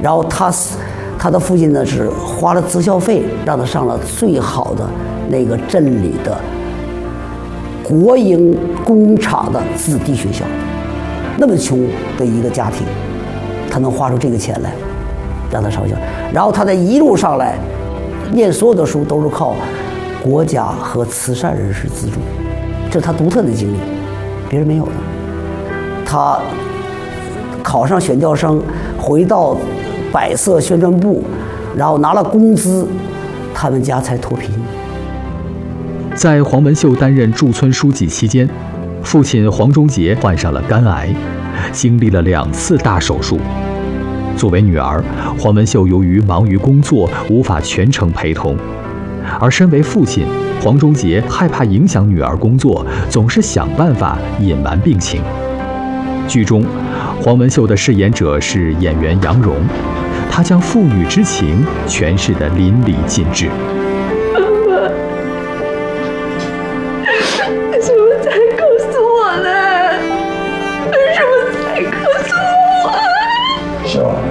然后他的父亲呢是花了自校费让他上了最好的那个镇里的国营工厂的子弟学校。那么穷的一个家庭，他能花出这个钱来让他上学，然后他在一路上来念所有的书都是靠国家和慈善人士资助，这是他独特的经历，别人没有的。他考上选调生，回到百色宣传部，然后拿了工资，他们家才脱贫。 在黄文秀担任驻村书记期间，父亲黄忠杰患上了肝癌，经历了2次大手术。作为女儿，黄文秀由于忙于工作，无法全程陪同，而身为父亲，黄忠杰害怕影响女儿工作，总是想办法隐瞒病情。剧中，黄文秀的饰演者是演员杨蓉，她将父女之情诠释得淋漓尽致。 为什么才告诉我呢？为什么才告诉我？ 秀儿，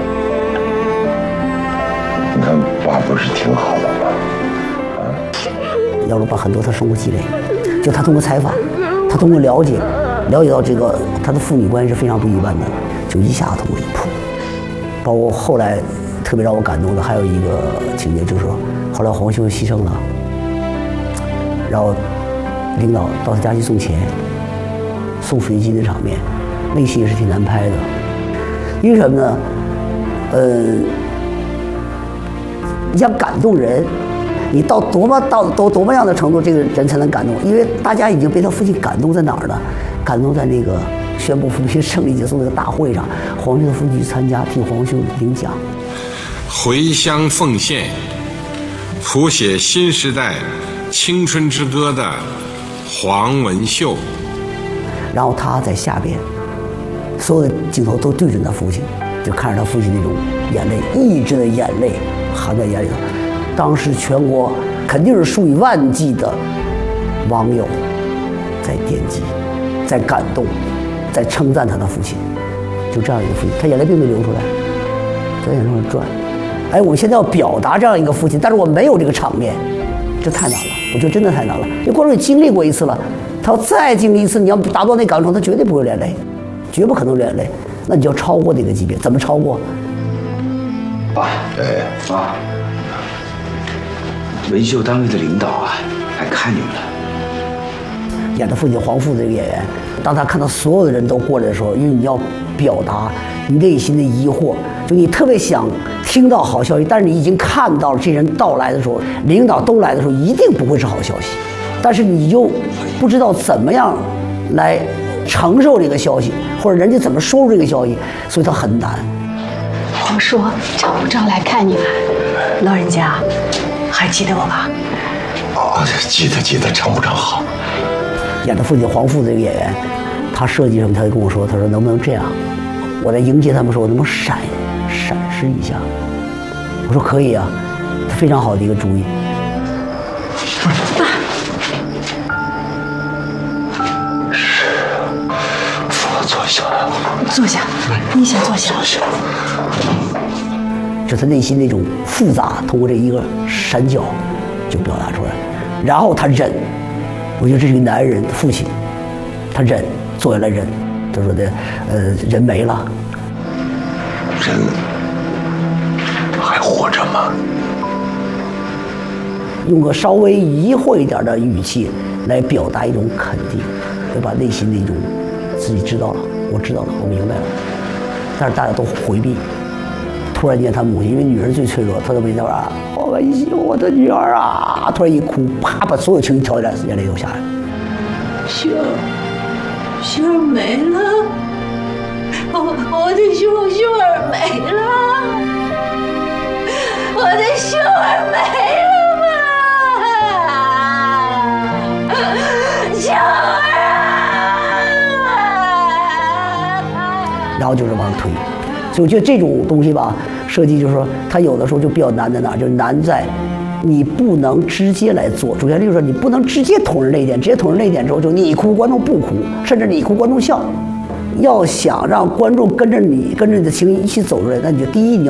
你看爸不是挺好的吗？ 杨蓉把很多他生活积累，就他通过采访，他通过了解到这个他的父女关系是非常不一般的，就一下子通离谱。包括后来特别让我感动的还有一个情节，就是说后来黄秀牺牲了，然后领导到他家去送钱，送水晶的场面，那戏也是挺难拍的。因为什么呢？你想感动人，你到多么样的程度，这个人才能感动？因为大家已经被他父亲感动在哪儿呢？感动在那个宣布扶贫胜利结束那个大会上，黄秀的父亲去参加，替黄秀领奖。 回乡奉献，谱写新时代青春之歌的黄文秀。 然后他在下边，所有的镜头都对准他父亲，就看着他父亲那种眼泪，抑制的眼泪含在眼里头。当时全国肯定是数以万计的网友在点击，在感动，在称赞他的父亲。就这样一个父亲，他眼泪并没流出来，在眼上转。哎，我们现在要表达这样一个父亲，但是我没有这个场面，这太难了。我觉得真的太难了。因为观众也经历过一次了，他要再经历一次，你要达到那感受，他绝对不会流眼泪，绝不可能流眼泪。那你就要超过那个级别，怎么超过？ 爸，妈，文秀单位的领导啊，来看你们了。 演的父亲黄父这个演员，当他看到所有的人都过来的时候，因为你要表达你内心的疑惑，就你特别想听到好消息，但是你已经看到了这人到来的时候，领导都来的时候，一定不会是好消息，但是你又不知道怎么样来承受这个消息，或者人家怎么说出这个消息，所以他很难。 黄叔找护照来看你了，老人家还记得我吧？ 哦，记得，常部长好。 演的父亲黄父这个演员，他设计什么，他就跟我说，他说能不能这样？我在迎接他们时候，能不能闪失一下？我说可以啊，非常好的一个主意。 爸， 坐下。 坐下，你先坐下。 这他内心那种复杂，通过这一个闪角就表达出来。然后他忍，我觉得这是个男人的父亲，他忍，坐下来忍。他说的，人没了， 人还活着吗？ 用个稍微疑惑一点的语气来表达一种肯定，要把内心的一种自己知道了，我知道了，我明白了。但是大家都回避。突然间，他母亲因为女人最脆弱，她在围那边啊，文秀，我的女儿啊，突然一哭，啪，把所有情绪调起来，眼泪都下来了。 秀儿没了，我的秀儿没了，我的秀儿没了嘛，秀儿啊！ 然后就是往上推。所以我觉得这种东西吧，设计就是说，它有的时候就比较难在哪儿，就是难在你不能直接来做。首先就是说，你不能直接捅人泪点，直接捅人泪点之后，就你哭观众不哭，甚至你哭观众笑。要想让观众跟着你的情绪一起走出来，那你就第一你要